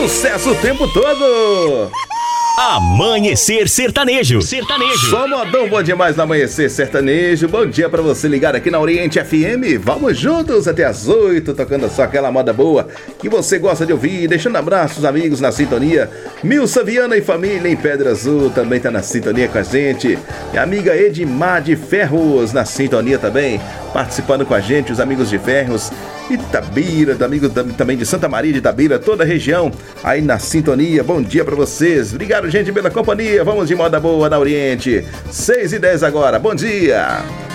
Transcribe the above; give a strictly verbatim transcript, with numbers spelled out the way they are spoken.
sucesso o tempo todo. Amanhecer Sertanejo. Sertanejo. Só modão bom demais no Amanhecer Sertanejo. Bom dia pra você ligado aqui na Oriente F M. Vamos juntos até as oito, tocando só aquela moda boa que você gosta de ouvir. Deixando abraços, amigos na sintonia. Milsa Viana e família em Pedra Azul também tá na sintonia com a gente. Minha amiga Edmar de Ferros na sintonia também, participando com a gente, os amigos de Ferros. Itabira, amigos também de Santa Maria de Itabira, toda a região aí na sintonia. Bom dia pra vocês. Obrigado, gente, pela companhia. Vamos de moda boa na Oriente. seis e dez agora. Bom dia.